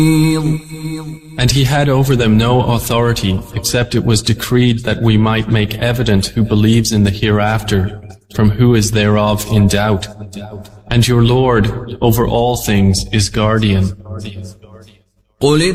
And he had over them no authority, except it was decreed that we might make evident who believes in the hereafter, from who is thereof in doubt. And your Lord, over all things, is guardian.